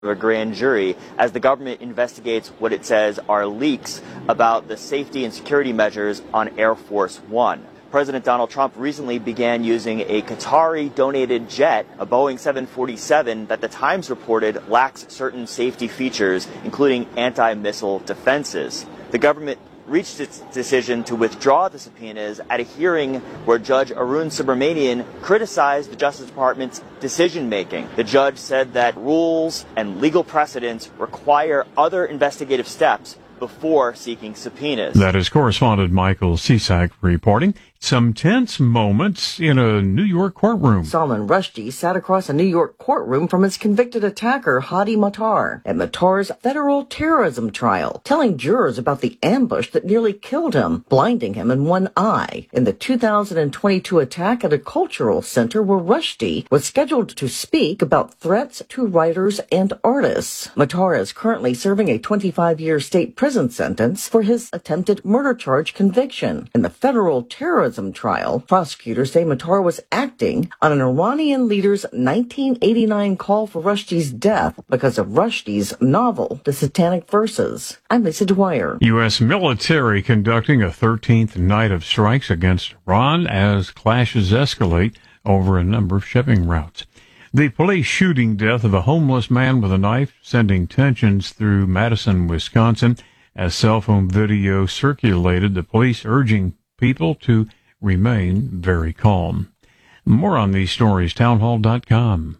a grand jury as the government investigates what it says are leaks about the safety and security measures on Air Force One. President Donald Trump recently began using a Qatari-donated jet, a Boeing 747, that the Times reported lacks certain safety features, including anti-missile defenses. The government reached its decision to withdraw the subpoenas at a hearing where Judge Arun Subramanian criticized the Justice Department's decision-making. The judge said that rules and legal precedents require other investigative steps before seeking subpoenas. That is correspondent Michael Cisak reporting. Some tense moments in a New York courtroom. Salman Rushdie sat across a New York courtroom from his convicted attacker, Hadi Matar, at Matar's federal terrorism trial, telling jurors about the ambush that nearly killed him, blinding him in one eye, in the 2022 attack at a cultural center where Rushdie was scheduled to speak about threats to writers and artists. Matar is currently serving a 25-year state prison sentence for his attempted murder charge conviction. In the federal terrorism trial, prosecutors say Matar was acting on an Iranian leader's 1989 call for Rushdie's death because of Rushdie's novel, The Satanic Verses. I'm Lisa Dwyer. U.S. military conducting a 13th night of strikes against Iran as clashes escalate over a number of shipping routes. The police shooting death of a homeless man with a knife sending tensions through Madison, Wisconsin. As cell phone video circulated, the police urging people to remain very calm. More on these stories, townhall.com.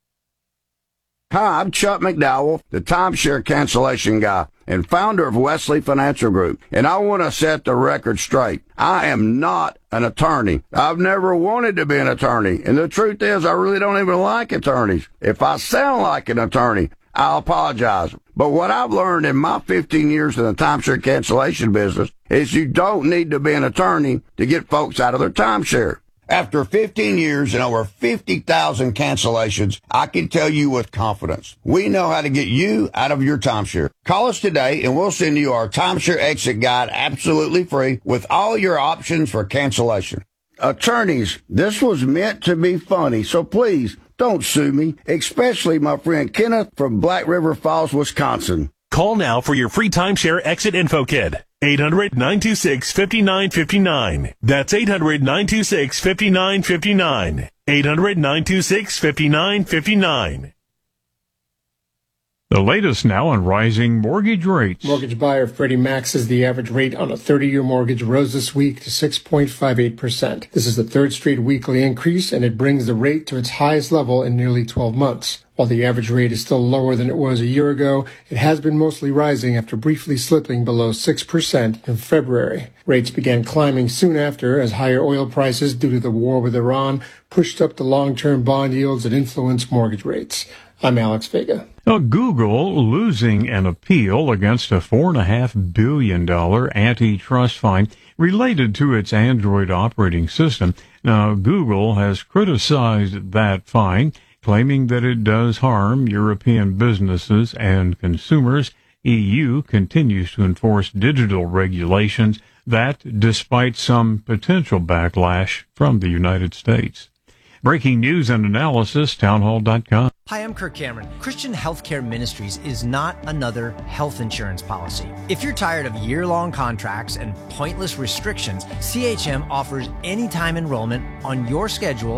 Hi, I'm Chuck McDowell, the timeshare cancellation guy and founder of Wesley Financial Group, and I want to set the record straight. I am not an attorney. I've never wanted to be an attorney, and the truth is I really don't even like attorneys. If I sound like an attorney, I'll apologize. But what I've learned in my 15 years in the timeshare cancellation business is you don't need to be an attorney to get folks out of their timeshare. After 15 years and over 50,000 cancellations, I can tell you with confidence, we know how to get you out of your timeshare. Call us today and we'll send you our timeshare exit guide absolutely free with all your options for cancellation. Attorneys, this was meant to be funny, so please don't sue me, especially my friend Kenneth from Black River Falls, Wisconsin. Call now for your free timeshare exit info kit. 800-926-5959. That's 800-926-5959. 800-926-5959. The latest now on rising mortgage rates. Mortgage buyer Freddie Mac says the average rate on a 30-year mortgage rose this week to 6.58%. This is the third straight weekly increase, and it brings the rate to its highest level in nearly 12 months. While the average rate is still lower than it was a year ago, it has been mostly rising after briefly slipping below 6% in February. Rates began climbing soon after as higher oil prices due to the war with Iran pushed up the long-term bond yields that influence mortgage rates. I'm Alex Vega. Google losing an appeal against a $4.5 billion antitrust fine related to its Android operating system. Now, Google has criticized that fine, claiming that it does harm European businesses and consumers. EU continues to enforce digital regulations that, despite some potential backlash from the United States. Breaking news and analysis, townhall.com. Hi, I'm Kirk Cameron. Christian Healthcare Ministries is not another health insurance policy. If you're tired of year-long contracts and pointless restrictions, CHM offers anytime enrollment on your schedule.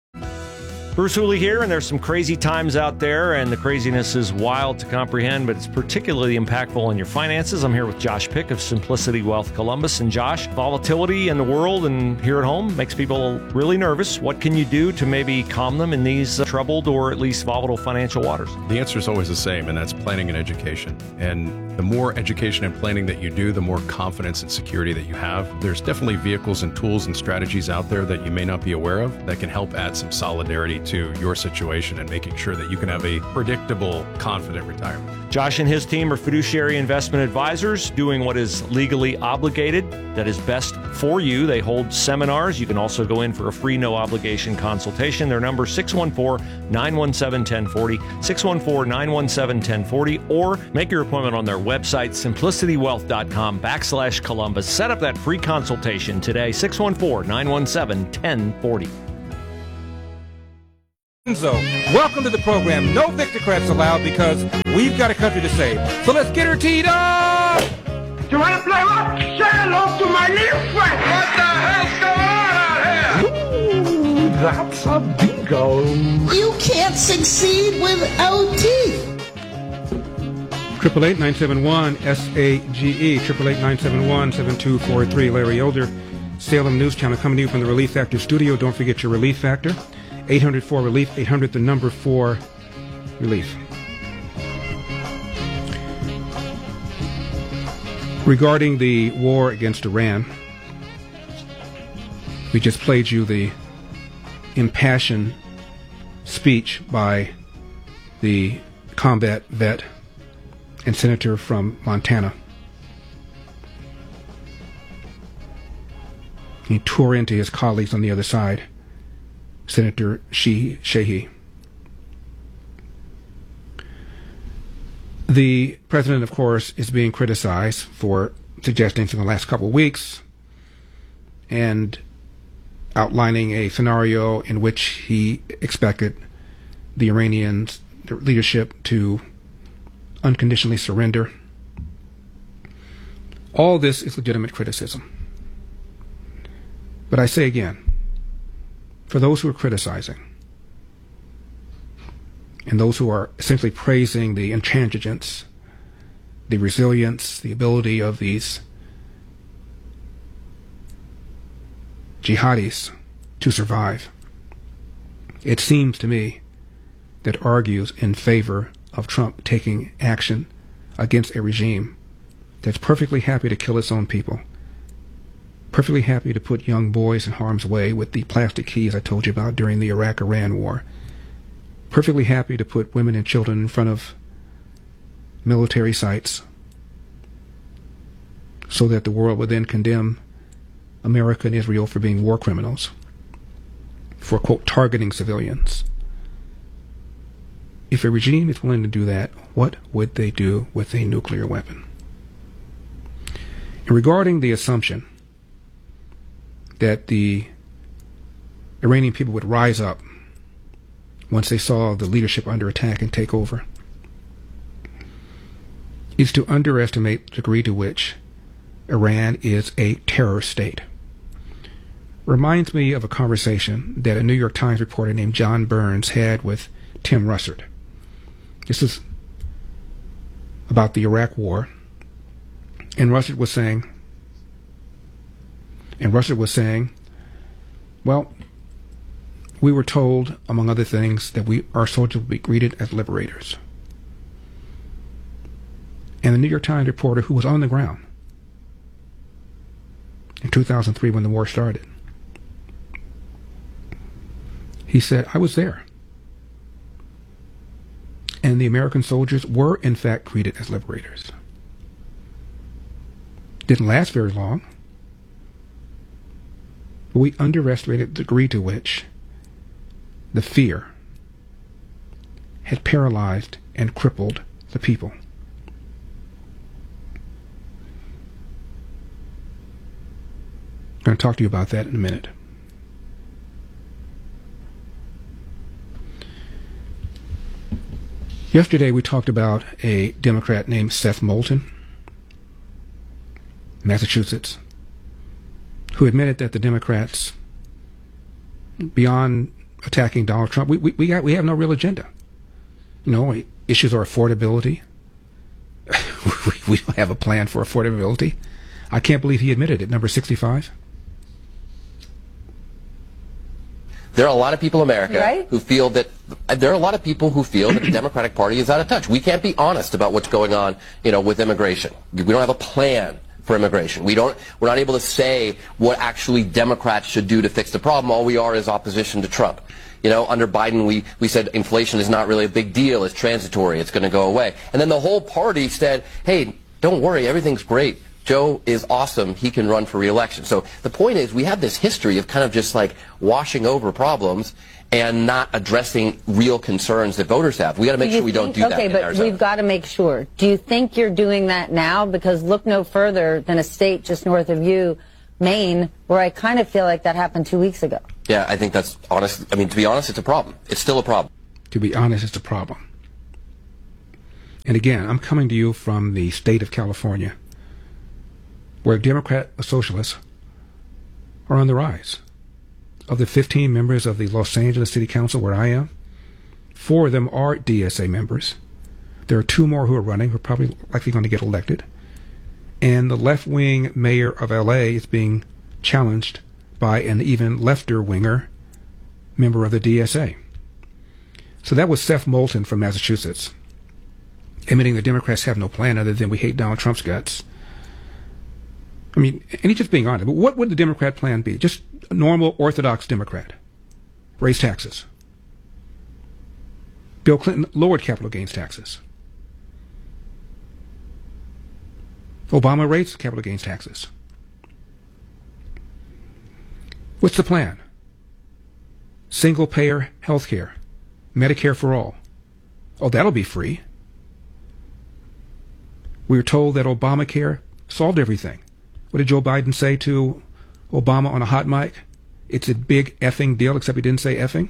Bruce Hooley here, and there's some crazy times out there, and the craziness is wild to comprehend, but it's particularly impactful on your finances. I'm here with Josh Pick of Simplicity Wealth Columbus. And Josh, volatility in the world and here at home makes people really nervous. What can you do to maybe calm them in these troubled or at least volatile financial waters? The answer is always the same, and that's planning and education. And the more education and planning that you do, the more confidence and security that you have. There's definitely vehicles and tools and strategies out there that you may not be aware of that can help add some solidarity to your situation and making sure that you can have a predictable, confident retirement. Josh and his team are fiduciary investment advisors doing what is legally obligated, that is best for you. They hold seminars. You can also go in for a free, no-obligation consultation. Their number, 614-917-1040, 614-917-1040, or make your appointment on their website, simplicitywealth.com/Columbus. Set up that free consultation today, 614-917-1040. Welcome to the program. No Victocrats allowed because we've got a country to save. So let's get her teed up! You want to play what? Say hello to my little friend. What the hell's going on out here? Ooh, that's a bingo. You can't succeed without teeth. 888-971-SAGE, 888-971-7243. Larry Elder, Salem News Channel, coming to you from the Relief Factor studio. Don't forget your Relief Factor. 800-4-RELIEF, 800 the number 4 relief. Regarding the war against Iran, we just played you the impassioned speech by the combat vet and senator from Montana. He tore into his colleagues on the other side. Senator Sheehy. The president, of course, is being criticized for suggesting for the last couple of weeks and outlining a scenario in which he expected the Iranian leadership to unconditionally surrender. All this is legitimate criticism. But I say again, for those who are criticizing and those who are essentially praising the intransigence, the resilience, the ability of these jihadis to survive, it seems to me that argues in favor of Trump taking action against a regime that's perfectly happy to kill its own people, perfectly happy to put young boys in harm's way with the plastic keys I told you about during the Iraq-Iran war, perfectly happy to put women and children in front of military sites so that the world would then condemn America and Israel for being war criminals, for, quote, targeting civilians. If a regime is willing to do that, what would they do with a nuclear weapon? And regarding the assumption that the Iranian people would rise up once they saw the leadership under attack and take over, is to underestimate the degree to which Iran is a terror state. Reminds me of a conversation that a New York Times reporter named John Burns had with Tim Russert. This is about the Iraq War, and Russert was saying, well, we were told, among other things, that our soldiers would be greeted as liberators. And the New York Times reporter, who was on the ground in 2003 when the war started, he said, I was there. And the American soldiers were, in fact, greeted as liberators. Didn't last very long. But we underestimated the degree to which the fear had paralyzed and crippled the people. I'm going to talk to you about that in a minute. Yesterday we talked about a Democrat named Seth Moulton, Massachusetts, who admitted that the Democrats, beyond attacking Donald Trump, we have no real agenda. You know, issues are affordability. We don't have a plan for affordability. I can't believe he admitted it. Number 65. There are a lot of people in America who feel that the Democratic Party is out of touch. We can't be honest about what's going on, with immigration. We don't have a plan for immigration. We're not able to say what actually Democrats should do to fix the problem. All we are is opposition to Trump. Under Biden, we said inflation is not really a big deal. It's transitory. It's going to go away. And then the whole party said, hey, don't worry. Everything's great. Joe is awesome. He can run for re-election. So the point is, we have this history of kind of just like washing over problems and not addressing real concerns that voters have. We got to make sure we don't do that in Arizona. Okay, but we've got to make sure. Do you think you're doing that now? Because look no further than a state just north of you, Maine, where I kind of feel like that happened 2 weeks ago. Yeah, I think that's honest. I mean, to be honest, it's a problem. It's still a problem. To be honest, it's a problem. And again, I'm coming to you from the state of California, where Democrat socialists are on the rise. Of the 15 members of the Los Angeles City Council where I am, 4 of them are DSA members. There are 2 more who are running, who are probably likely going to get elected. And the left-wing mayor of L.A. is being challenged by an even lefter-winger member of the DSA. So that was Seth Moulton from Massachusetts, admitting the Democrats have no plan other than we hate Donald Trump's guts. I mean, and he's just being honest. But what would the Democrat plan be? Just a normal, orthodox Democrat. Raise taxes. Bill Clinton lowered capital gains taxes. Obama raised capital gains taxes. What's the plan? Single-payer health care. Medicare for all. Oh, that'll be free. We were told that Obamacare solved everything. What did Joe Biden say to Obama on a hot mic? It's a big effing deal, except he didn't say effing.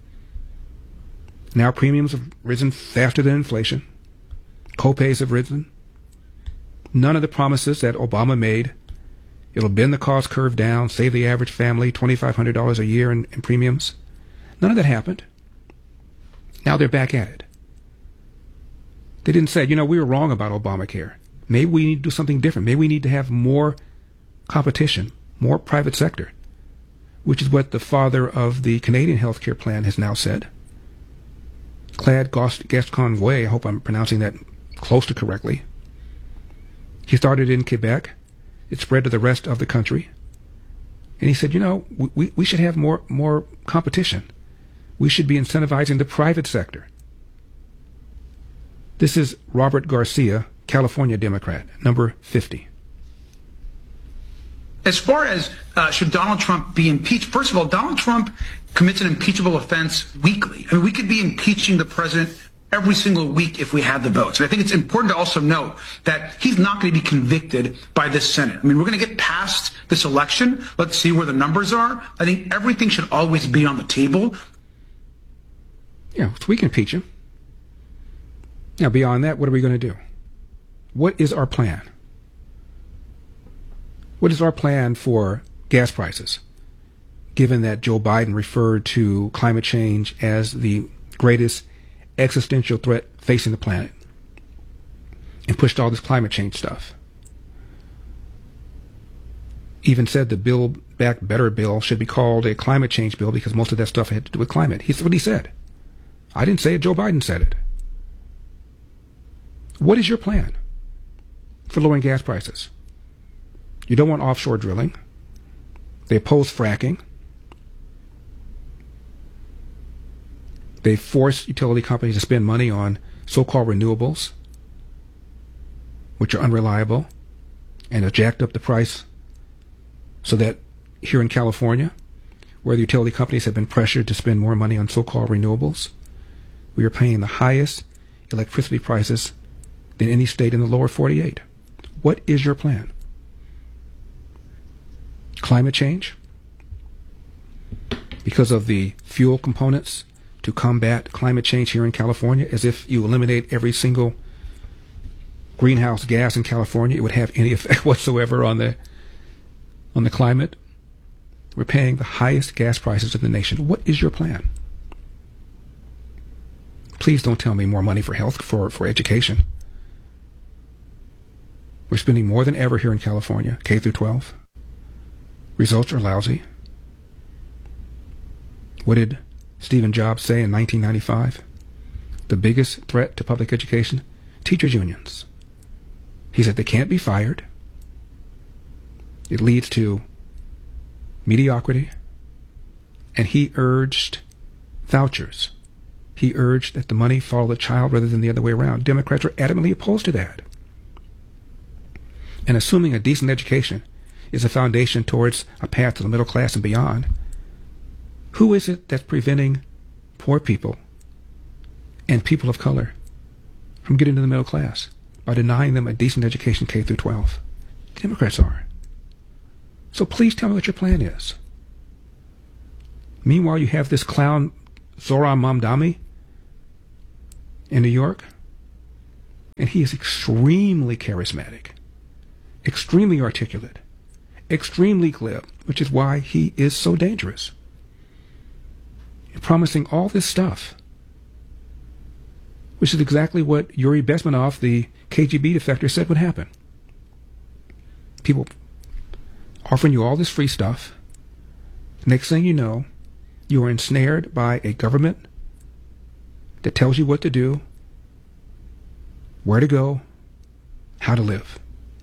Now premiums have risen faster than inflation. Copays have risen. None of the promises that Obama made, it'll bend the cost curve down, save the average family $2,500 a year in premiums. None of that happened. Now they're back at it. They didn't say, we were wrong about Obamacare. Maybe we need to do something different. Maybe we need to have more competition, more private sector, which is what the father of the Canadian healthcare plan has now said. Claude Gascoigne, I hope I'm pronouncing that close to correctly. He started in Quebec. It spread to the rest of the country. And he said, we should have more competition. We should be incentivizing the private sector. This is Robert Garcia, California Democrat, number 50. As far as should Donald Trump be impeached, first of all, Donald Trump commits an impeachable offense weekly. I mean, we could be impeaching the president every single week if we had the votes. And I think it's important to also note that he's not going to be convicted by this Senate. I mean, we're going to get past this election. Let's see where the numbers are. I think everything should always be on the table. Yeah, so we can impeach him. Now, beyond that, what are we going to do? What is our plan? What is our plan for gas prices, given that Joe Biden referred to climate change as the greatest existential threat facing the planet and pushed all this climate change stuff? Even said the Build Back Better bill should be called a climate change bill because most of that stuff had to do with climate. That's what he said. I didn't say it, Joe Biden said it. What is your plan for lowering gas prices? You don't want offshore drilling. They oppose fracking. They force utility companies to spend money on so-called renewables, which are unreliable, and have jacked up the price so that here in California, where the utility companies have been pressured to spend more money on so-called renewables, we are paying the highest electricity prices than any state in the lower 48. What is your plan? Climate change? Because of the fuel components to combat climate change here in California, as if you eliminate every single greenhouse gas in California, it would have any effect whatsoever on the climate. We're paying the highest gas prices in the nation. What is your plan? Please don't tell me more money for health, for education. We're spending more than ever here in California, K through 12. Results are lousy. What did Stephen Jobs say in 1995? The biggest threat to public education? Teachers' unions. He said they can't be fired. It leads to mediocrity. And he urged vouchers. He urged that the money follow the child rather than the other way around. Democrats are adamantly opposed to that. And assuming a decent education is a foundation towards a path to the middle class and beyond, who is it that's preventing poor people and people of color from getting to the middle class by denying them a decent education K through 12? Democrats are. So please tell me what your plan is. Meanwhile, you have this clown, Zohran Mamdani, in New York, and he is extremely charismatic, extremely articulate, extremely glib, which is why he is so dangerous. And promising all this stuff, which is exactly what Yuri Bezmenov, the KGB defector, said would happen. People offering you all this free stuff. Next thing you know, you are ensnared by a government that tells you what to do, where to go, how to live.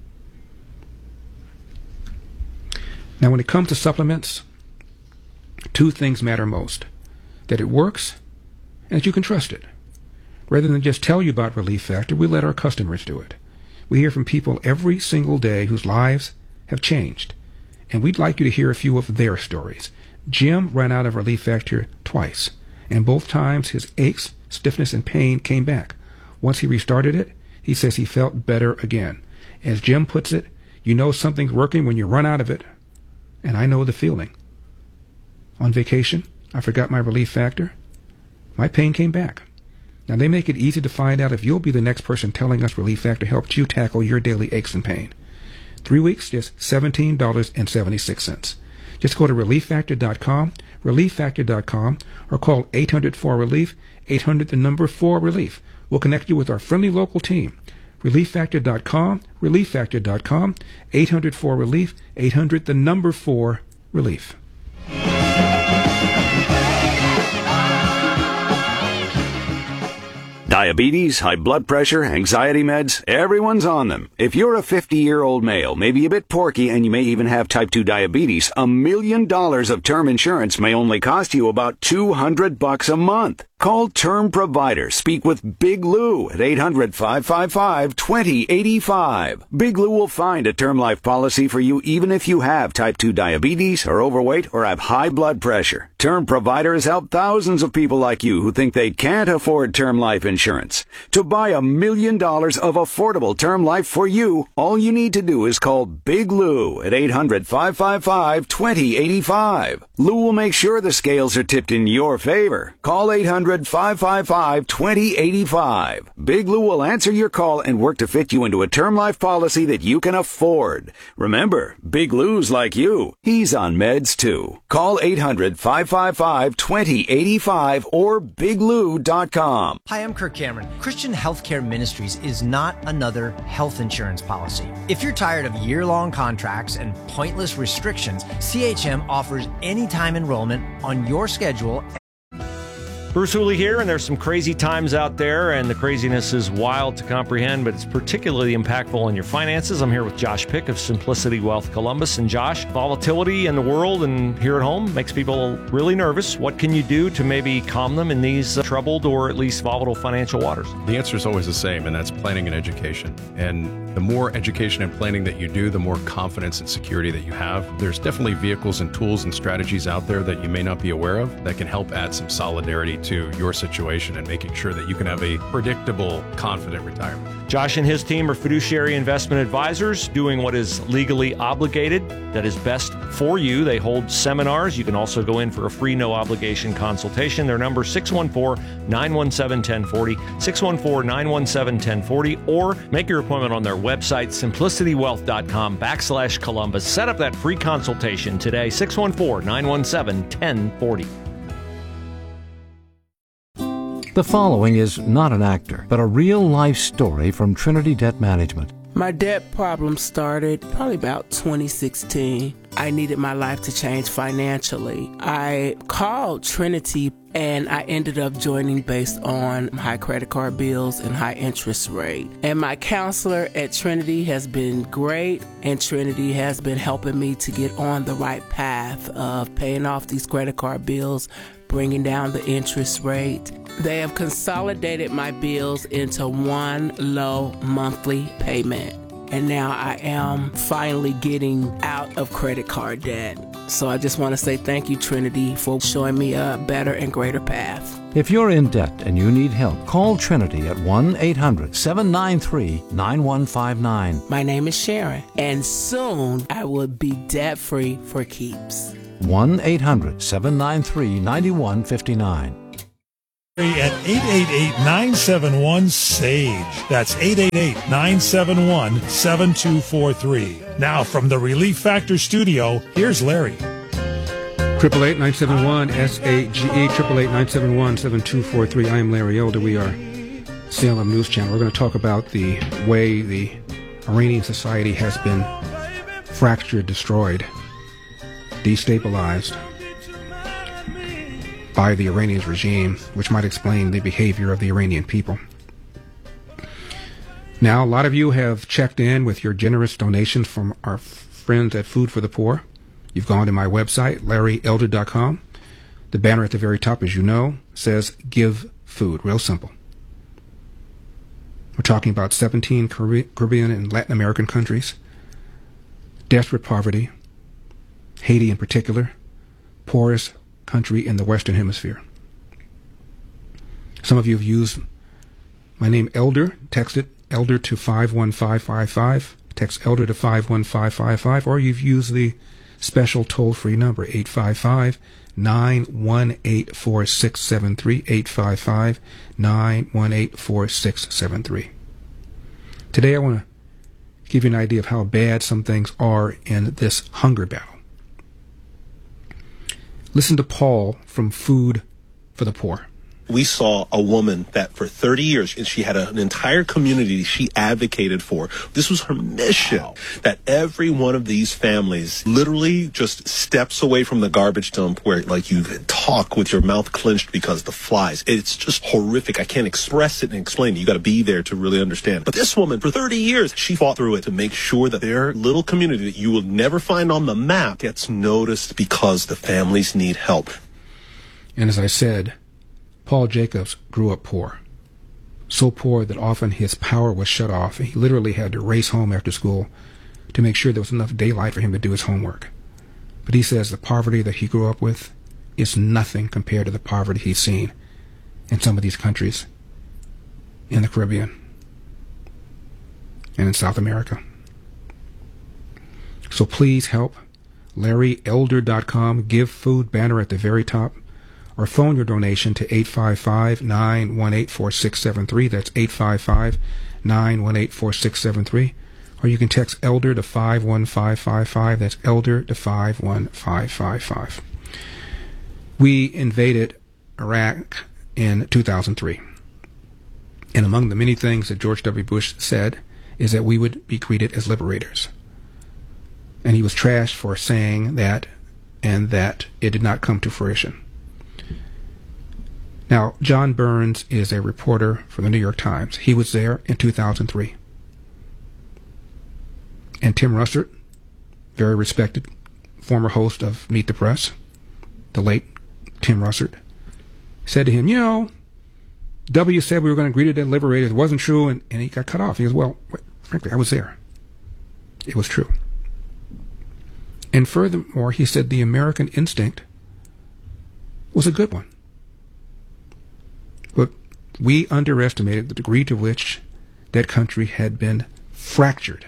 Now, when it comes to supplements, two things matter most: that it works and that you can trust it. Rather than just tell you about Relief Factor, we let our customers do it. We hear from people every single day whose lives have changed, and we'd like you to hear a few of their stories. Jim ran out of Relief Factor twice, and both times his aches, stiffness, and pain came back. Once he restarted it, he says he felt better again. As Jim puts it, you know something's working when you run out of it, and I know the feeling. On vacation, I forgot my Relief Factor. My pain came back. Now, they make it easy to find out if you'll be the next person telling us Relief Factor helped you tackle your daily aches and pain. 3 weeks, just $17.76. Just go to ReliefFactor.com, ReliefFactor.com, or call 800-4-RELIEF, 800-4-RELIEF. We'll connect you with our friendly local team. ReliefFactor.com, ReliefFactor.com, 800-4-RELIEF, 800-4-RELIEF. Diabetes, high blood pressure, anxiety meds, everyone's on them. If you're a 50-year-old male, maybe a bit porky, and you may even have type 2 diabetes, $1 million of term insurance may only cost you about $200 a month. Call Term Provider. Speak with Big Lou at 800-555-2085. Big Lou will find a term life policy for you even if you have type 2 diabetes, are overweight, or have high blood pressure. Term Provider has helped thousands of people like you who think they can't afford term life insurance. To buy $1 million of affordable term life for you, all you need to do is call Big Lou at 800-555-2085. Lou will make sure the scales are tipped in your favor. Call 800-555-2085. Big Lou will answer your call and work to fit you into a term life policy that you can afford. Remember, Big Lou's like you. He's on meds too. Call 800-555-2085 or biglou.com. Hi, I'm Kirk Cameron. Christian Healthcare Ministries is not another health insurance policy. If you're tired of year-long contracts and pointless restrictions, CHM offers anytime enrollment on your schedule. Bruce Hooley here, and there's some crazy times out there, and the craziness is wild to comprehend, but it's particularly impactful on your finances. I'm here with Josh Pick of Simplicity Wealth Columbus. And Josh, volatility in the world and here at home makes people really nervous. What can you do to maybe calm them in these troubled or at least volatile financial waters? The answer is always the same, and that's planning and education. And the more education and planning that you do, the more confidence and security that you have. There's definitely vehicles and tools and strategies out there that you may not be aware of that can help add some solidarity to your situation and making sure that you can have a predictable, confident retirement. Josh and his team are fiduciary investment advisors doing what is legally obligated, that is best for you. They hold seminars. You can also go in for a free, no-obligation consultation. Their number is 614-917-1040, 614-917-1040, or make your appointment on their website, simplicitywealth.com/Columbus. Set up that free consultation today, 614-917-1040. The following is not an actor, but a real-life story from Trinity Debt Management. My debt problem started probably about 2016. I needed my life to change financially. I called Trinity and I ended up joining based on high credit card bills and high interest rate. And my counselor at Trinity has been great, and Trinity has been helping me to get on the right path of paying off these credit card bills, bringing down the interest rate. They have consolidated my bills into one low monthly payment. And now I am finally getting out of credit card debt. So I just want to say thank you, Trinity, for showing me a better and greater path. If you're in debt and you need help, call Trinity at 1-800-793-9159. My name is Sharon, and soon I will be debt-free for keeps. 1-800-793-9159. At 888-971-SAGE. That's 888-971-7243. Now from the Relief Factor studio, here's Larry. 888-971-SAGE, 888-971-7243. I am Larry Elder. We are Salem News Channel. We're going to talk about the way the Iranian society has been fractured, destroyed, destabilized by the Iranian regime, which might explain the behavior of the Iranian people. Now, a lot of you have checked in with your generous donations from our friends at Food for the Poor. You've gone to my website, LarryElder.com. The banner at the very top, as you know, says Give Food. Real simple. We're talking about 17 Caribbean and Latin American countries, desperate poverty, Haiti in particular, poorest country in the Western Hemisphere. Some of you have used my name, Elder. Text it, Elder, to 51555. Text Elder to 51555. Or you've used the special toll-free number, 855-918-4673, 855-918-4673. Today I want to give you an idea of how bad some things are in this hunger battle. Listen to Paul from Food for the Poor. We saw a woman that for 30 years, she had an entire community she advocated for. This was her mission, that every one of these families literally just steps away from the garbage dump where, like, you talk with your mouth clenched because the flies. It's just horrific. I can't express it and explain it. You got to be there to really understand. But this woman, for 30 years, she fought through it to make sure that their little community that you will never find on the map gets noticed because the families need help. And as I said, Paul Jacobs grew up poor, so poor that often his power was shut off. He literally had to race home after school to make sure there was enough daylight for him to do his homework. But he says the poverty that he grew up with is nothing compared to the poverty he's seen in some of these countries in the Caribbean and in South America. So please help. LarryElder.com, Give Food banner at the very top. Or phone your donation to 855-918-4673. That's 855-918-4673. Or you can text Elder to 51555. That's Elder to 51555. We invaded Iraq in 2003. And among the many things that George W. Bush said is that we would be greeted as liberators. And he was trashed for saying that, and that it did not come to fruition. Now, John Burns is a reporter for the New York Times. He was there in 2003. And Tim Russert, very respected former host of Meet the Press, the late Tim Russert, said to him, you know, W said we were going to greet it as liberators. It wasn't true, and he got cut off. He goes, well, frankly, I was there. It was true. And furthermore, he said the American instinct was a good one. But we underestimated the degree to which that country had been fractured.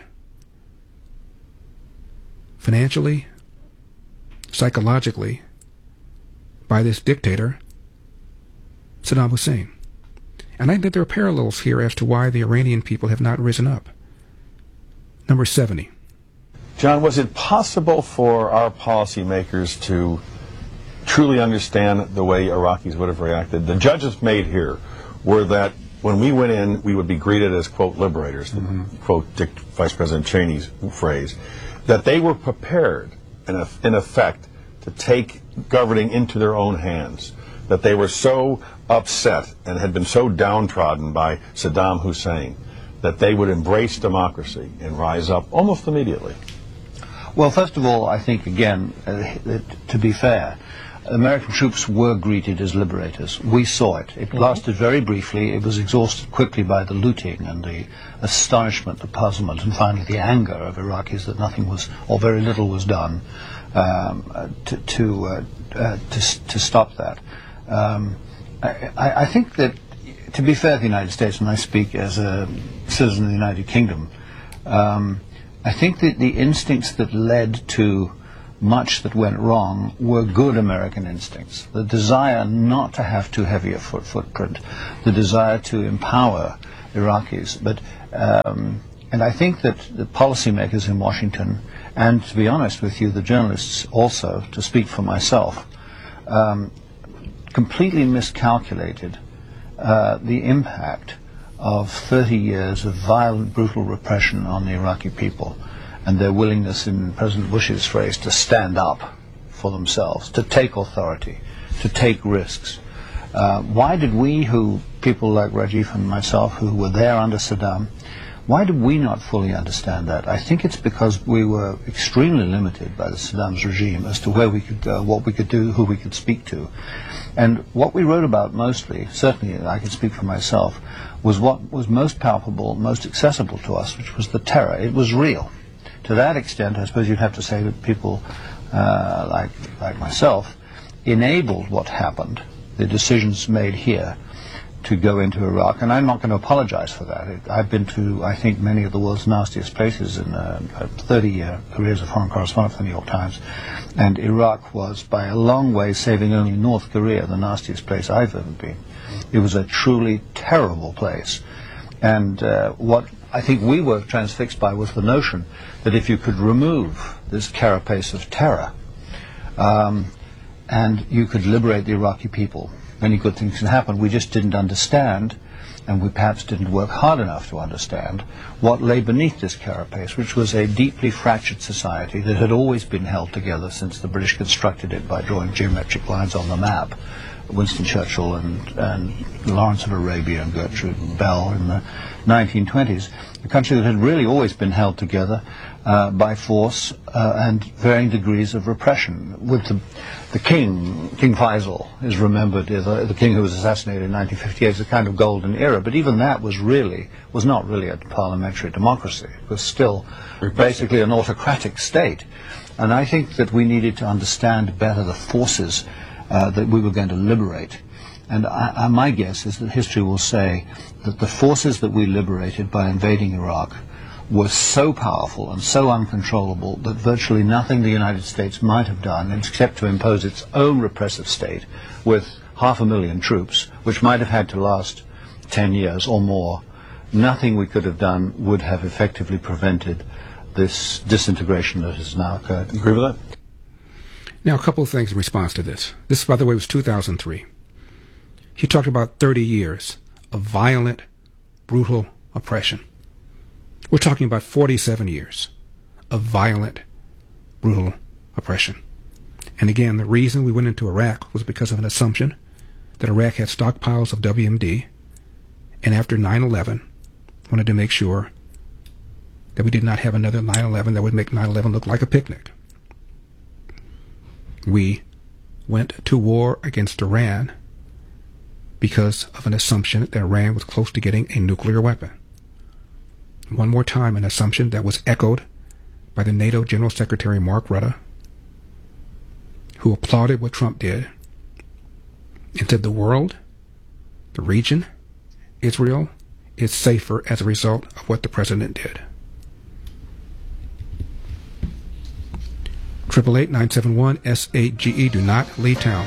Financially, psychologically, by this dictator, Saddam Hussein. And I think there are parallels here as to why the Iranian people have not risen up. Number 70. John, was it possible for our policymakers to truly understand the way Iraqis would have reacted? The judges made here were that when we went in, we would be greeted as, quote, liberators, quote, Vice President Cheney's phrase, that they were prepared, in effect, to take governing into their own hands, that they were so upset and had been so downtrodden by Saddam Hussein that they would embrace democracy and rise up almost immediately. Well, first of all, I think, again, to be fair, American troops were greeted as liberators. We saw it. It lasted very briefly. It was exhausted quickly by the looting and the astonishment, the puzzlement, and finally the anger of Iraqis that nothing was, or very little was done to stop that. I think that, to be fair to the United States, and I speak as a citizen of the United Kingdom, I think that the instincts that led to much that went wrong were good American instincts. The desire not to have too heavy a footprint, the desire to empower Iraqis. And I think that the policymakers in Washington, and to be honest with you, the journalists also, to speak for myself, completely miscalculated the impact of 30 years of violent, brutal repression on the Iraqi people and their willingness, in President Bush's phrase, to stand up for themselves, to take authority, to take risks. Why did we, people like Rajiv and myself, who were there under Saddam, why did we not fully understand that? I think it's because we were extremely limited by the Saddam's regime as to where we could go, what we could do, who we could speak to. And what we wrote about mostly, certainly I can speak for myself, was what was most palpable, most accessible to us, which was the terror. It was real. To that extent, I suppose you'd have to say that people like myself enabled what happened, the decisions made here, to go into Iraq, and I'm not going to apologize for that. I've been to, I think, many of the world's nastiest places in 30-year career as a foreign correspondent for the New York Times, and Iraq was, by a long way, saving only North Korea, the nastiest place I've ever been. It was a truly terrible place, and what I think we were transfixed by was the notion that if you could remove this carapace of terror, and you could liberate the Iraqi people, many good things can happen. We just didn't understand, and we perhaps didn't work hard enough to understand, what lay beneath this carapace, which was a deeply fractured society that had always been held together since the British constructed it by drawing geometric lines on the map. Winston Churchill and Lawrence of Arabia and Gertrude Bell in the 1920s, a country that had really always been held together by force and varying degrees of repression. With the king, King Faisal, is remembered as the king who was assassinated in 1958 as a kind of golden era, but even that was not really a parliamentary democracy. It was still basically an autocratic state. And I think that we needed to understand better the forces that we were going to liberate. And my guess is that history will say that the forces that we liberated by invading Iraq were so powerful and so uncontrollable that virtually nothing the United States might have done, except to impose its own repressive state with 500,000 troops, which might have had to last 10 years or more, nothing we could have done would have effectively prevented this disintegration that has now occurred. Agree with that? Now, a couple of things in response to this. This, by the way, was 2003. He talked about 30 years of violent, brutal oppression. We're talking about 47 years of violent, brutal oppression. And again, the reason we went into Iraq was because of an assumption that Iraq had stockpiles of WMD, and after 9/11, wanted to make sure that we did not have another 9/11 that would make 9/11 look like a picnic. We went to war against Iran because of an assumption that Iran was close to getting a nuclear weapon. One more time, an assumption that was echoed by the NATO General Secretary Mark Rutte, who applauded what Trump did and said the world, the region, Israel, is safer as a result of what the president did. 888-971-SAGE. Do not leave town.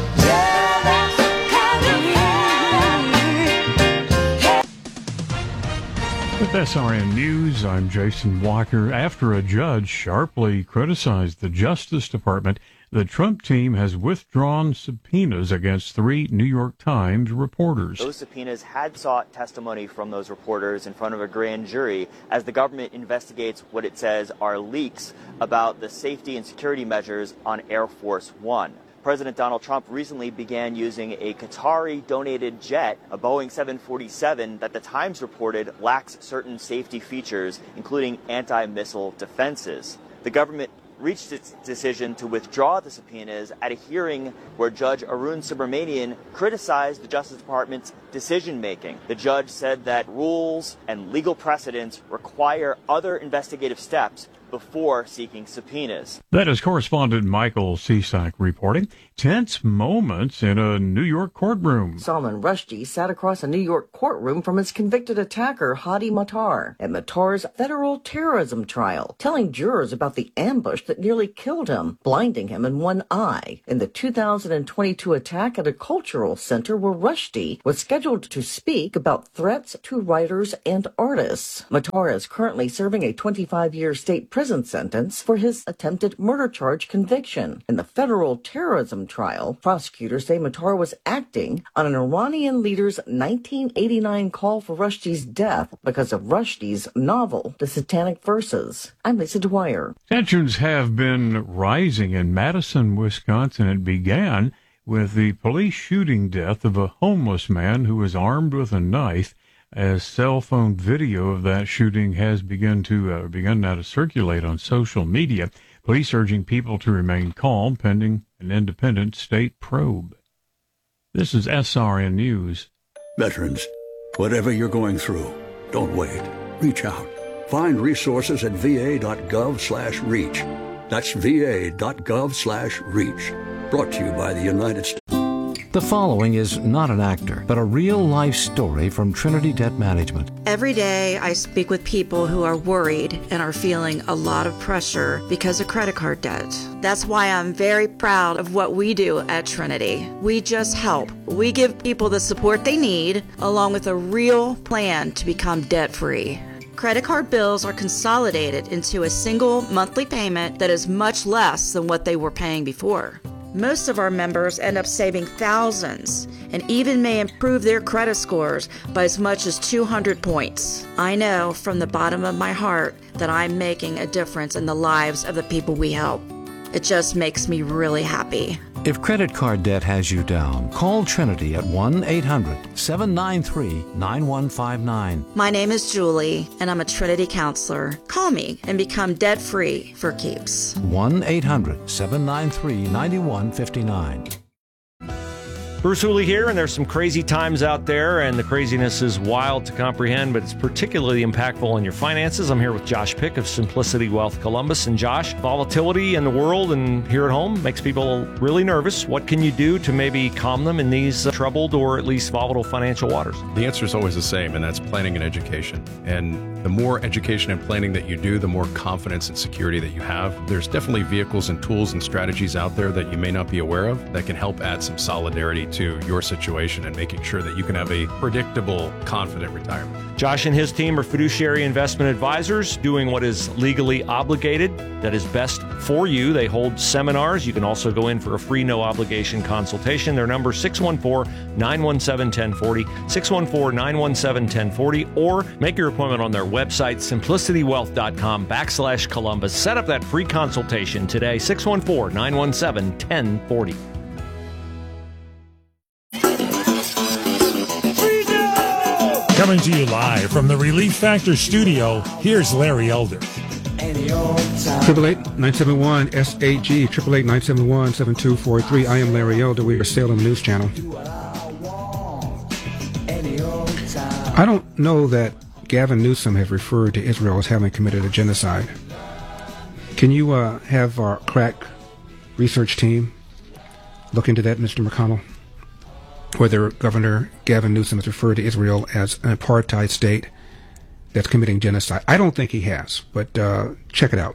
With SRN News, I'm Jason Walker. After a judge sharply criticized the Justice Department, the Trump team has withdrawn subpoenas against 3 New York Times reporters. Those subpoenas had sought testimony from those reporters in front of a grand jury as the government investigates what it says are leaks about the safety and security measures on Air Force One. President Donald Trump recently began using a Qatari-donated jet, a Boeing 747, that the Times reported lacks certain safety features, including anti-missile defenses. The government reached its decision to withdraw the subpoenas at a hearing where Judge Arun Subramanian criticized the Justice Department's decision-making. The judge said that rules and legal precedents require other investigative steps before seeking subpoenas. That is correspondent Michael Cisak reporting. Tense moments in a New York courtroom. Salman Rushdie sat across a New York courtroom from his convicted attacker Hadi Matar at Matar's federal terrorism trial, telling jurors about the ambush that nearly killed him, blinding him in one eye in the 2022 attack at a cultural center where Rushdie was scheduled to speak about threats to writers and artists. Matar is currently serving a 25-year state prison sentence for his attempted murder charge conviction. In the federal terrorism trial, prosecutors say Matar was acting on an Iranian leader's 1989 call for Rushdie's death because of Rushdie's novel, The Satanic Verses. I'm Lisa Dwyer. Tensions have been rising in Madison, Wisconsin. It began with the police shooting death of a homeless man who was armed with a knife, as cell phone video of that shooting has begun now to circulate on social media. Police urging people to remain calm pending an independent state probe. This is SRN News. Veterans, whatever you're going through, don't wait. Reach out. Find resources at va.gov/reach. That's va.gov/reach. Brought to you by the United States. The following is not an actor, but a real-life story from Trinity Debt Management. Every day I speak with people who are worried and are feeling a lot of pressure because of credit card debt. That's why I'm very proud of what we do at Trinity. We just help. We give people the support they need, along with a real plan to become debt-free. Credit card bills are consolidated into a single monthly payment that is much less than what they were paying before. Most of our members end up saving thousands and even may improve their credit scores by as much as 200 points. I know from the bottom of my heart that I'm making a difference in the lives of the people we help. It just makes me really happy. If credit card debt has you down, call Trinity at 1-800-793-9159. My name is Julie, and I'm a Trinity counselor. Call me and become debt-free for keeps. 1-800-793-9159. Bruce Hooley here, and there's some crazy times out there, and the craziness is wild to comprehend, but it's particularly impactful on your finances. I'm here with Josh Pick of Simplicity Wealth Columbus. And Josh, volatility in the world and here at home makes people really nervous. What can you do to maybe calm them in these troubled or at least volatile financial waters? The answer is always the same, and that's planning and education. And the more education and planning that you do, the more confidence and security that you have. There's definitely vehicles and tools and strategies out there that you may not be aware of that can help add some solidarity to your situation and making sure that you can have a predictable, confident retirement. Josh and his team are fiduciary investment advisors doing what is legally obligated, that is best for you. They hold seminars. You can also go in for a free, no-obligation consultation. Their number is 614-917-1040, 614-917-1040, or make your appointment on their website, simplicitywealth.com/Columbus. Set up that free consultation today, 614-917-1040. Coming to you live from the Relief Factor studio, here's Larry Elder. 888-971-SAG, 888-971-7243. I am Larry Elder. We are Salem News Channel. I don't know that Gavin Newsom has referred to Israel as having committed a genocide. Can you have our crack research team look into that, Mr. McConnell? Whether Governor Gavin Newsom has referred to Israel as an apartheid state that's committing genocide. I don't think he has, but check it out.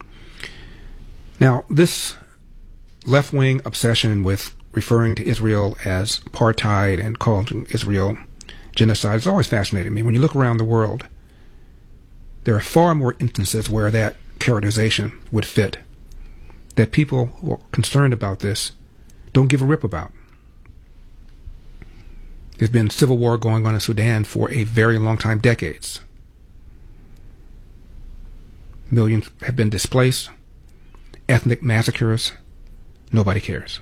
Now, this left-wing obsession with referring to Israel as apartheid and calling Israel genocide has always fascinated me. When you look around the world, there are far more instances where that characterization would fit, that people who are concerned about this don't give a rip about. There's been civil war going on in Sudan for a very long time, decades. Millions have been displaced, ethnic massacres. Nobody cares.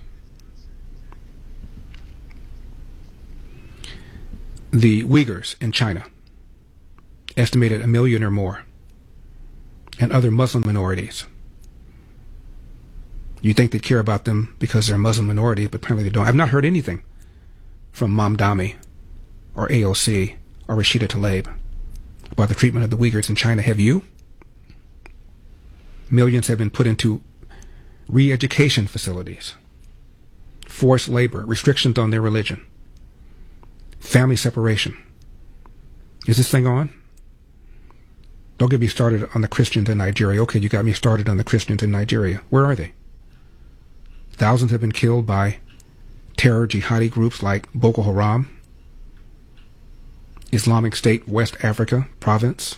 The Uyghurs in China, estimated 1 million or more, and other Muslim minorities. You think they care about them because they're a Muslim minority, but apparently they don't. I've not heard anything from Mamdani or AOC or Rashida Tlaib about the treatment of the Uyghurs in China. Have you? Millions have been put into re-education facilities, forced labor, restrictions on their religion, family separation. Is this thing on? Don't get me started on the Christians in Nigeria. Okay, you got me started on the Christians in Nigeria. Where are they? Thousands have been killed by terror jihadi groups like Boko Haram, Islamic State West Africa province.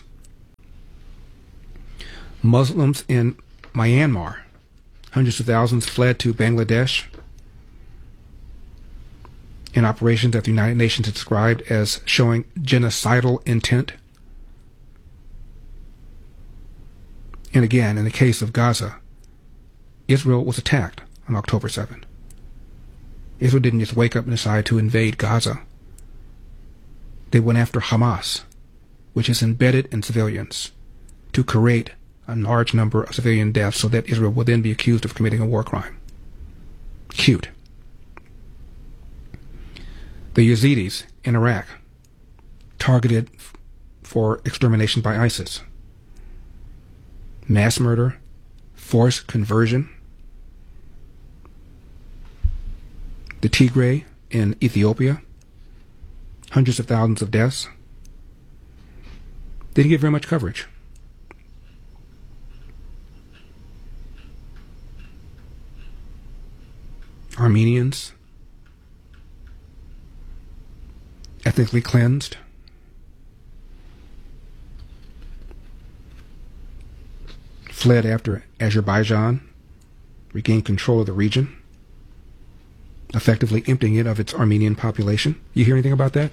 Muslims in Myanmar, hundreds of thousands fled to Bangladesh in operations that the United Nations described as showing genocidal intent. And again, in the case of Gaza, Israel was attacked on October 7th. Israel didn't just wake up and decide to invade Gaza. They went after Hamas, which is embedded in civilians, to create a large number of civilian deaths so that Israel will then be accused of committing a war crime. Cute. The Yazidis in Iraq, targeted for extermination by ISIS. Mass murder, forced conversion. The Tigray in Ethiopia, hundreds of thousands of deaths. Didn't get very much coverage. Armenians, ethnically cleansed. Fled after Azerbaijan regained control of the region, effectively emptying it of its Armenian population. You hear anything about that?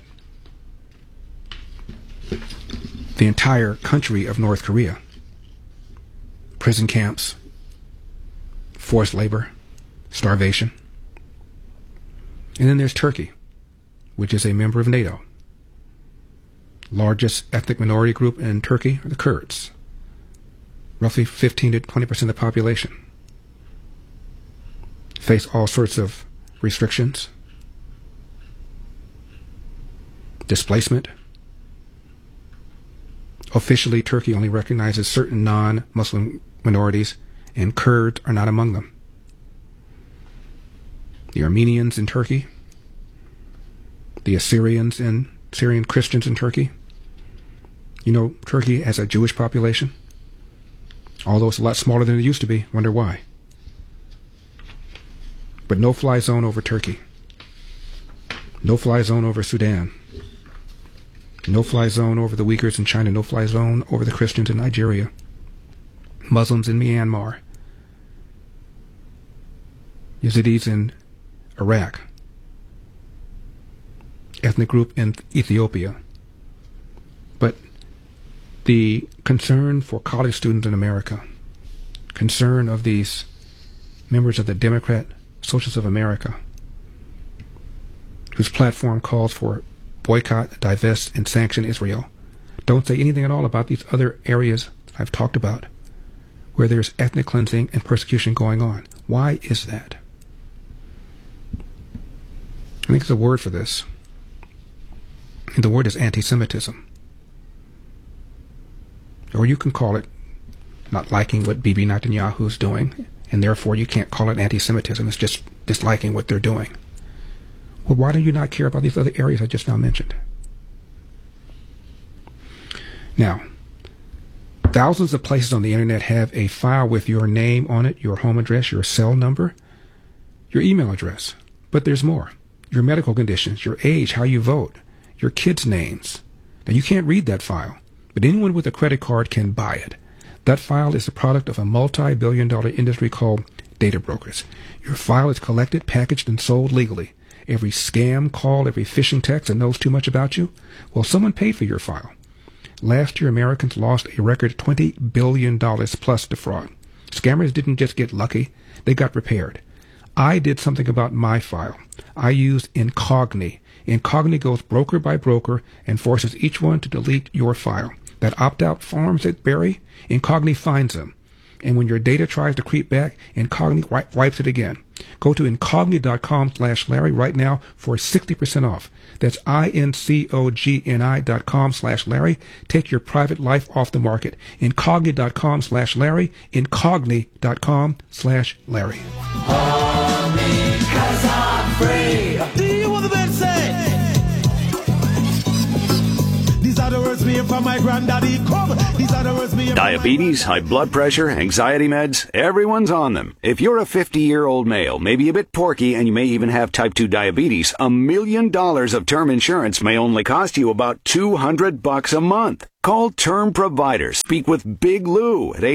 The entire country of North Korea. Prison camps, forced labor, starvation. And then there's Turkey, which is a member of NATO. Largest ethnic minority group in Turkey are the Kurds, roughly 15 to 20% of the population. Face all sorts of restrictions, displacement. Officially, Turkey only recognizes certain non-Muslim minorities, and Kurds are not among them. The Armenians in Turkey, the Assyrians and Syrian Christians in Turkey. You know, Turkey has a Jewish population, although it's a lot smaller than it used to be. Wonder why. But no-fly zone over Turkey. No-fly zone over Sudan. No-fly zone over the Uyghurs in China. No-fly zone over the Christians in Nigeria. Muslims in Myanmar. Yazidis in Iraq. Ethnic group in Ethiopia. But the concern for college students in America, concern of these members of the Democrat Socialists of America, whose platform calls for boycott, divest, and sanction Israel, don't say anything at all about these other areas I've talked about, where there's ethnic cleansing and persecution going on. Why is that? I think there's a word for this. And the word is anti-Semitism. Or you can call it not liking what Bibi Netanyahu is doing, and therefore you can't call it anti-Semitism. It's just disliking what they're doing. Well, why do you not care about these other areas I just now mentioned? Now, thousands of places on the internet have a file with your name on it, your home address, your cell number, your email address. But there's more. Your medical conditions, your age, how you vote, your kids' names. Now, you can't read that file, but anyone with a credit card can buy it. That file is the product of a multi-billion-dollar industry called data brokers. Your file is collected, packaged, and sold legally. Every scam call, every phishing text that knows too much about you, well, someone paid for your file. Last year, Americans lost a record $20 billion plus to fraud. Scammers didn't just get lucky, they got prepared. I did something about my file. I used Incogni. Incogni goes broker by broker and forces each one to delete your file. That opt-out forms that bury, Incogni finds them. And when your data tries to creep back, Incogni wipes it again. Go to Incogni.com/Larry right now for 60% off. That's Incogni.com/Larry. Take your private life off the market. Incogni.com/Larry. Incogni.com/Larry. Hold me 'cause I'm free. Do you want the best say? These are the words me from my granddaddy. Come. These are the words me. Diabetes, high blood pressure, anxiety meds, everyone's on them. If you're a 50-year-old male, maybe a bit porky, and you may even have type 2 diabetes, $1 million of term insurance may only cost you about $200 a month. Call Term Provider. Speak with Big Lou at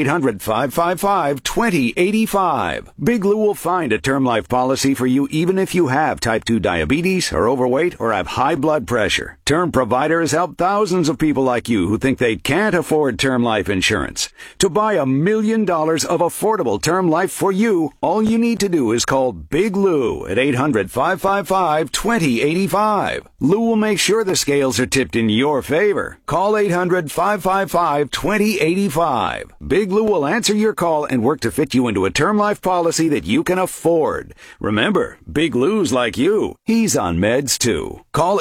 800-555-2085. Big Lou will find a term life policy for you even if you have type 2 diabetes, are overweight, or have high blood pressure. Term Provider has helped thousands of people like you who think they can't afford term life insurance. To buy $1 million of affordable term life for you, all you need to do is call Big Lou at 800-555-2085. Lou will make sure the scales are tipped in your favor. Call 800-555-2085. Big Lou will answer your call and work to fit you into a term life policy that you can afford. Remember, Big Lou's like you. He's on meds too. Call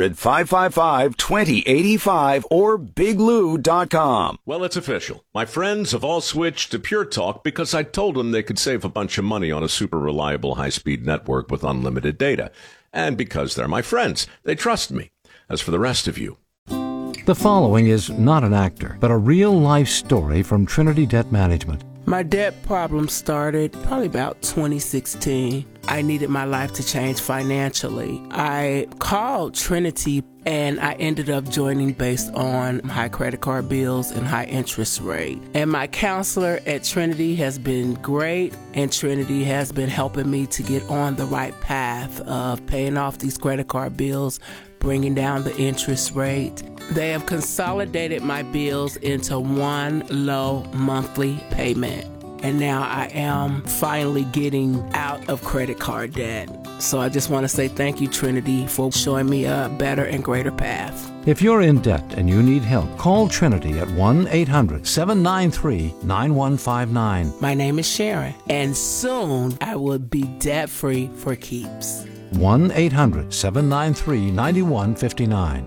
800-555-2085 or biglou.com. Well, it's official. My friends have all switched to Pure Talk because I told them they could save a bunch of money on a super reliable high-speed network with unlimited data. And because they're my friends, they trust me. As for the rest of you, the following is not an actor, but a real-life story from Trinity Debt Management. My debt problem started probably about 2016. I needed my life to change financially. I called Trinity and I ended up joining based on high credit card bills and high interest rate. And my counselor at Trinity has been great, and Trinity has been helping me to get on the right path of paying off these credit card bills, bringing down the interest rate. They have consolidated my bills into one low monthly payment. And now I am finally getting out of credit card debt. So I just want to say thank you, Trinity, for showing me a better and greater path. If you're in debt and you need help, call Trinity at 1-800-793-9159. My name is Sharon, and soon I will be debt-free for keeps. 1-800-793-9159.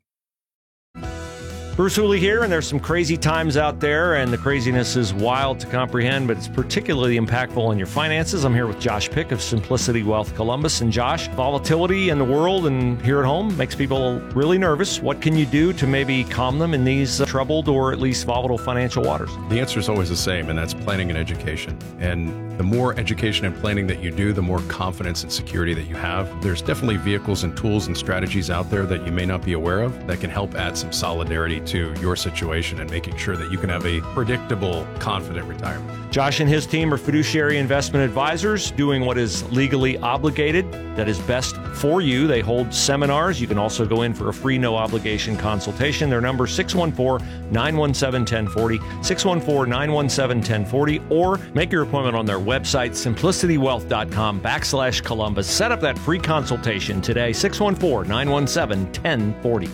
Bruce Hooley here, and there's some crazy times out there, and the craziness is wild to comprehend, but it's particularly impactful on your finances. I'm here with Josh Pick of Simplicity Wealth Columbus. And Josh, volatility in the world and here at home makes people really nervous. What can you do to maybe calm them in these troubled or at least volatile financial waters? The answer is always the same, and that's planning and education. And the more education and planning that you do, the more confidence and security that you have. There's definitely vehicles and tools and strategies out there that you may not be aware of that can help add some solidarity to your situation and making sure that you can have a predictable, confident retirement. Josh and his team are fiduciary investment advisors doing what is legally obligated, that is best for you. They hold seminars. You can also go in for a free, no-obligation consultation. Their number is 614-917-1040, 614-917-1040, or make your appointment on their website, simplicitywealth.com/Columbus. Set up that free consultation today, 614-917-1040.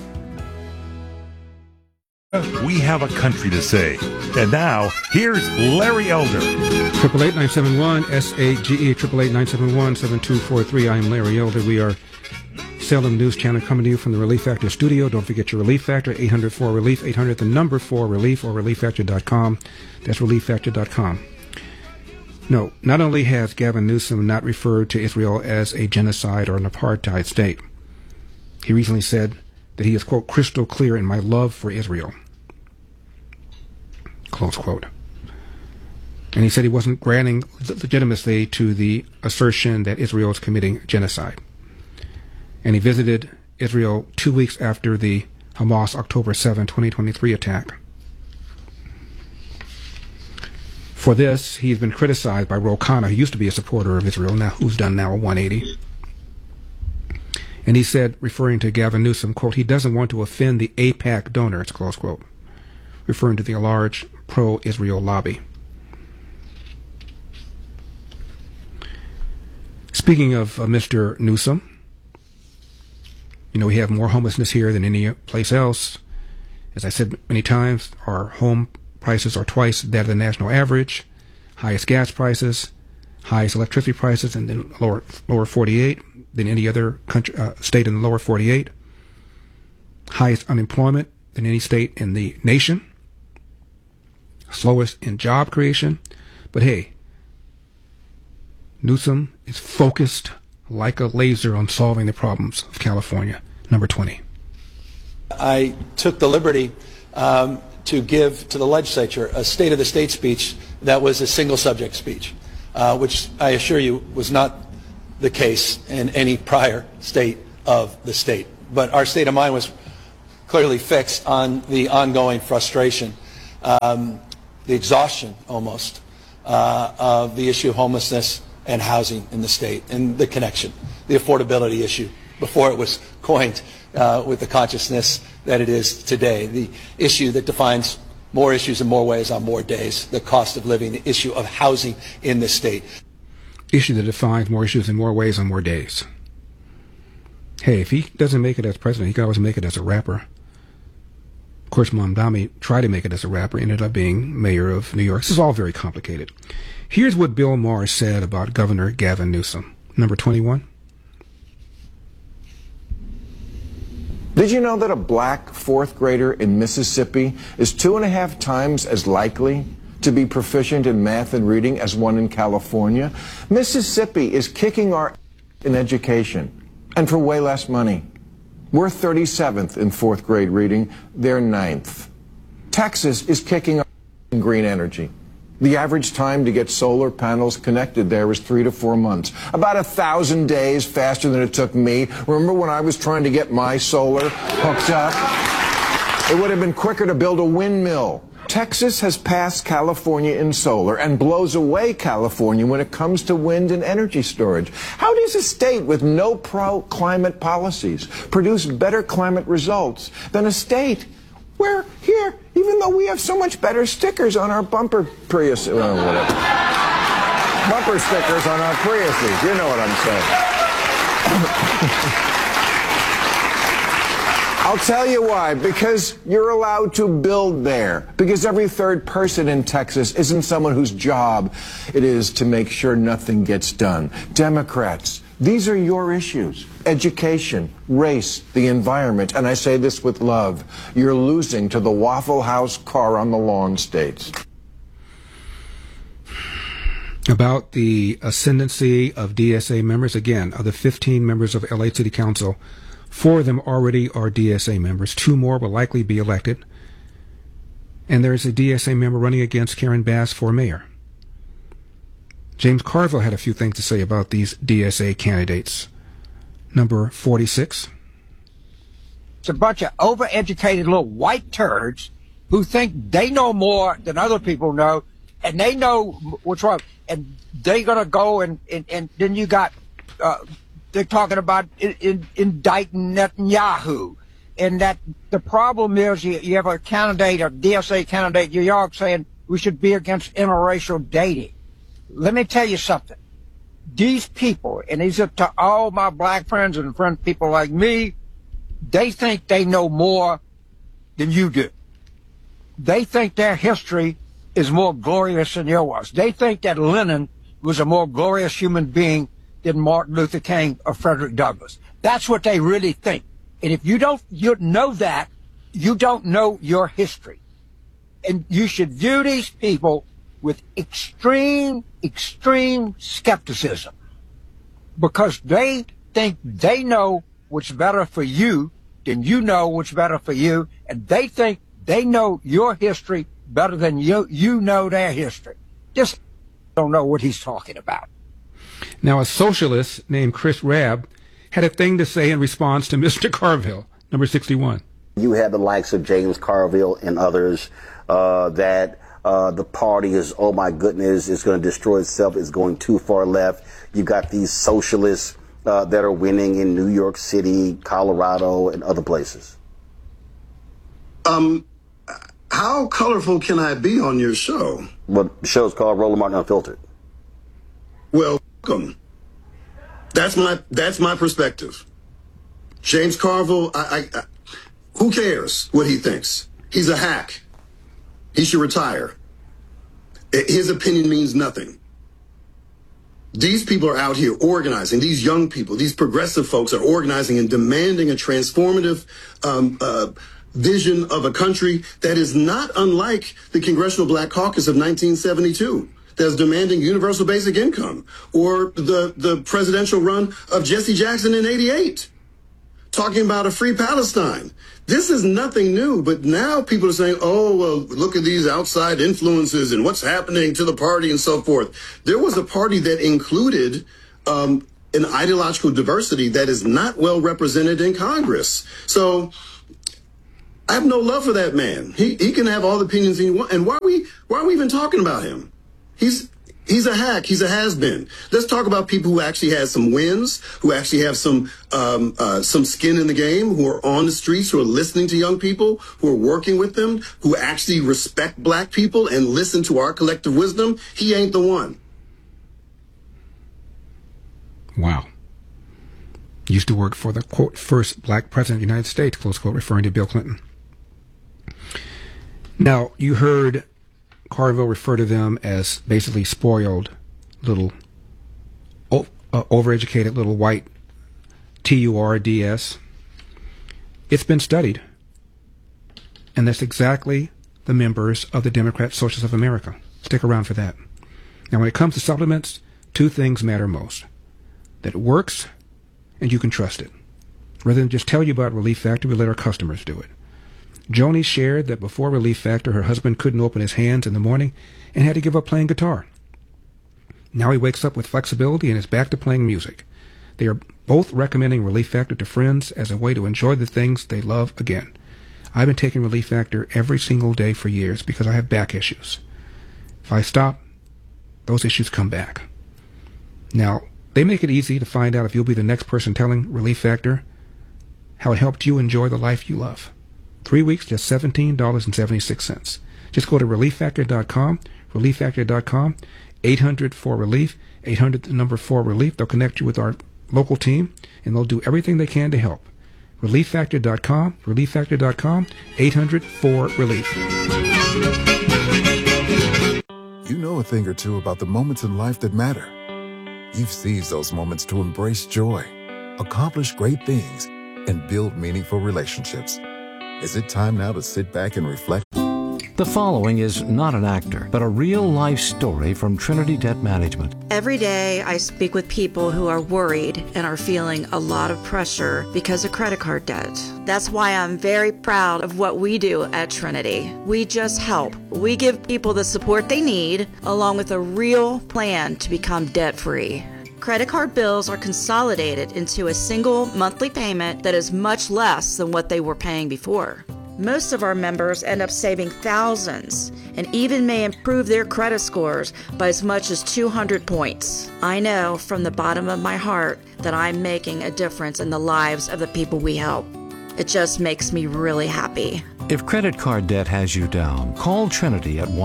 We have a country to save. And now, here's Larry Elder. 888-971-SAGE, 888-971-7243. I am Larry Elder. We are Salem News Channel coming to you from the Relief Factor studio. Don't forget your Relief Factor, 800-4-RELIEF, 800 the number 4-RELIEF, or ReliefFactor.com. That's ReliefFactor.com. No, not only has Gavin Newsom not referred to Israel as a genocide or an apartheid state, he recently said that he is, quote, crystal clear in my love for Israel, close quote. And he said he wasn't granting legitimacy to the assertion that Israel is committing genocide. And he visited Israel 2 weeks after the Hamas October 7, 2023 attack. For this, he's been criticized by Ro Khanna, who used to be a supporter of Israel, who's done now a 180. And he said, referring to Gavin Newsom, quote, he doesn't want to offend the AIPAC donors, close quote, referring to the large pro-Israel lobby. Speaking of Mr. Newsom, you know, we have more homelessness here than any place else. As I said many times, our home prices are twice that of the national average, highest gas prices, highest electricity prices in the lower 48 than any other country, state in the lower 48, highest unemployment than any state in the nation, slowest in job creation. But hey, Newsom is focused like a laser on solving the problems of California. Number 20. I took the liberty to give to the legislature a State of the State speech that was a single subject speech, which I assure you was not the case in any prior state of the state. But our state of mind was clearly fixed on the ongoing frustration, the exhaustion almost, of the issue of homelessness and housing in the state, and the connection, the affordability issue, before it was coined with the consciousness that it is today, the issue that defines more issues in more ways on more days, the cost of living, the issue of housing in the state. Issue that defines more issues in more ways on more days. Hey, if he doesn't make it as president, he can always make it as a rapper. Of course, Mamdani tried to make it as a rapper, ended up being mayor of New York. This is all very complicated. Here's what Bill Maher said about Governor Gavin Newsom. Number 21. Did you know that a black fourth grader in Mississippi is 2.5 times as likely to be proficient in math and reading as one in California? Mississippi is kicking our in education, and for way less money. We're 37th in fourth grade reading, they're 9th. Texas is kicking our in green energy. The average time to get solar panels connected there was 3 to 4 months. About 1,000 days faster than it took me. Remember when I was trying to get my solar hooked up? It would have been quicker to build a windmill. Texas has passed California in solar and blows away California when it comes to wind and energy storage. How does a state with no pro-climate policies produce better climate results than a state where here, even though we have so much better stickers on our bumper Prius, whatever. Bumper stickers on our Priuses, you know what I'm saying. I'll tell you why. Because you're allowed to build there. Because every third person in Texas isn't someone whose job it is to make sure nothing gets done. Democrats, these are your issues. Education, race, the environment. And I say this with love. You're losing to the Waffle House car on the lawn states. About the ascendancy of DSA members, again, of the 15 members of LA City Council, 4 of them already are DSA members. 2 more will likely be elected. And there's a DSA member running against Karen Bass for mayor. James Carville had a few things to say about these DSA candidates. Number 46. It's a bunch of overeducated little white turds who think they know more than other people know, and they know what's wrong. And they're going to go and then you got... they're talking about indicting Netanyahu, and that the problem is you have a candidate, a DSA candidate in New York saying we should be against interracial dating. Let me tell you something. These people, and these are to all my black friends and people like me, they think they know more than you do. They think their history is more glorious than yours. They think that Lenin was a more glorious human being than Martin Luther King or Frederick Douglass. That's what they really think. And if you know that, you don't know your history. And you should view these people with extreme skepticism, because they think they know what's better for you than you know what's better for you, and they think they know your history better than you know their history. Just don't know what he's talking about. Now, a socialist named Chris Rabb had a thing to say in response to Mr. Carville. Number 61. You had the likes of James Carville and others that the party is, oh my goodness, it's going to destroy itself, it's going too far left. You got these socialists that are winning in New York City, Colorado, and other places. How colorful can I be on your show? Well, the show's called Roland Martin Unfiltered. Well, welcome. That's my perspective. James Carville, who cares what he thinks? He's a hack. He should retire. His opinion means nothing. These people are out here organizing. These young people, these progressive folks are organizing and demanding a transformative vision of a country that is not unlike the Congressional Black Caucus of 1972. That's demanding universal basic income, or the presidential run of Jesse Jackson in '88, talking about a free Palestine. This is nothing new, but now people are saying, oh, well, look at these outside influences and what's happening to the party and so forth. There was a party that included an ideological diversity that is not well represented in Congress. So I have no love for that man. He can have all the opinions he wants. And why are we even talking about him? He's a hack. He's a has-been. Let's talk about people who actually have some wins, who actually have some skin in the game, who are on the streets, who are listening to young people, who are working with them, who actually respect black people and listen to our collective wisdom. He ain't the one. Wow. Used to work for the, quote, first black president of the United States, close quote, referring to Bill Clinton. Now, you heard Carville refer to them as basically spoiled little, overeducated little white TURDS. It's been studied, and that's exactly the members of the Democrat Socialists of America. Stick around for that. Now, when it comes to supplements, two things matter most: that it works and you can trust it. Rather than just tell you about Relief Factor, we let our customers do it. Joni shared that before Relief Factor, her husband couldn't open his hands in the morning and had to give up playing guitar. Now he wakes up with flexibility and is back to playing music. They are both recommending Relief Factor to friends as a way to enjoy the things they love again. I've been taking Relief Factor every single day for years because I have back issues. If I stop, those issues come back. Now, they make it easy to find out if you'll be the next person telling Relief Factor how it helped you enjoy the life you love. 3 weeks, just $17.76. Just go to ReliefFactor.com, ReliefFactor.com, 800-4-RELIEF, 800-4-RELIEF. They'll connect you with our local team, and they'll do everything they can to help. ReliefFactor.com, ReliefFactor.com, 800-4-RELIEF. You know a thing or two about the moments in life that matter. You've seized those moments to embrace joy, accomplish great things, and build meaningful relationships. Is it time now to sit back and reflect? The following is not an actor, but a real-life story from Trinity Debt Management. Every day I speak with people who are worried and are feeling a lot of pressure because of credit card debt. That's why I'm very proud of what we do at Trinity. We just help. We give people the support they need, along with a real plan to become debt-free. Credit card bills are consolidated into a single monthly payment that is much less than what they were paying before. Most of our members end up saving thousands and even may improve their credit scores by as much as 200 points. I know from the bottom of my heart that I'm making a difference in the lives of the people we help. It just makes me really happy. If credit card debt has you down, call Trinity at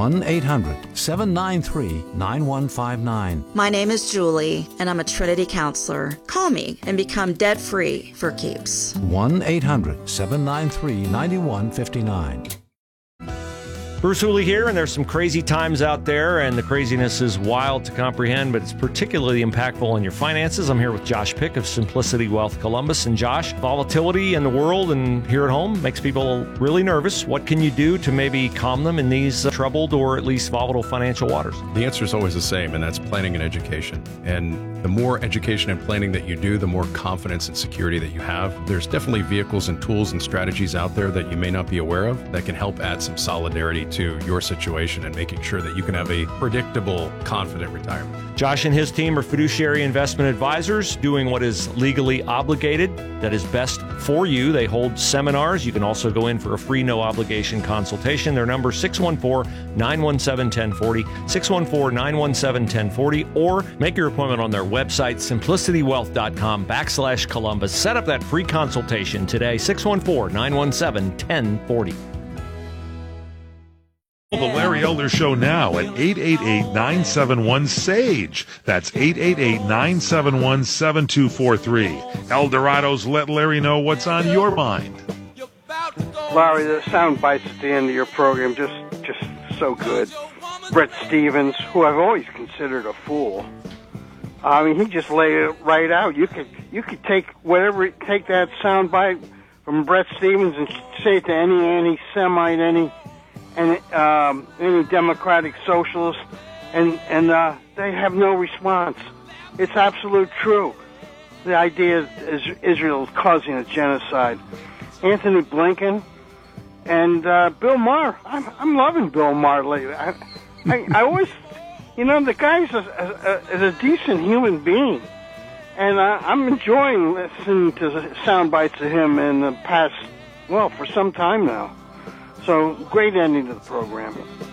1-800-793-9159. My name is Julie, and I'm a Trinity counselor. Call me and become debt-free for keeps. 1-800-793-9159. Bruce Hooley here, and there's some crazy times out there, and the craziness is wild to comprehend, but it's particularly impactful on your finances. I'm here with Josh Pick of Simplicity Wealth Columbus. And Josh, volatility in the world and here at home makes people really nervous. What can you do to maybe calm them in these troubled or at least volatile financial waters? The answer is always the same, and that's planning and education. And the more education and planning that you do, the more confidence and security that you have. There's definitely vehicles and tools and strategies out there that you may not be aware of that can help add some solidarity to your situation and making sure that you can have a predictable, confident retirement. Josh and his team are fiduciary investment advisors doing what is legally obligated, that is best for you. They hold seminars. You can also go in for a free, no-obligation consultation. Their number is 614-917-1040, 614-917-1040, or make your appointment on their website, simplicitywealth.com/Columbus. Set up that free consultation today, 614-917-1040. The Larry Elder Show now at 888-971-SAGE. That's 888-971-7243. Eldorado's Let Larry Know What's on Your Mind. Larry, the sound bites at the end of your program, just so good. Brett Stevens, who I've always considered a fool. I mean, he just laid it right out. You could take that soundbite from Bret Stephens and say it to any anti-Semite, any Democratic Socialist, and they have no response. It's absolute true. The idea is Israel is causing a genocide. Anthony Blinken and Bill Maher. I'm loving Bill Maher lately. I always, the guy's a decent human being, and I'm enjoying listening to sound bites of him in the past, for some time now. So great ending to the program.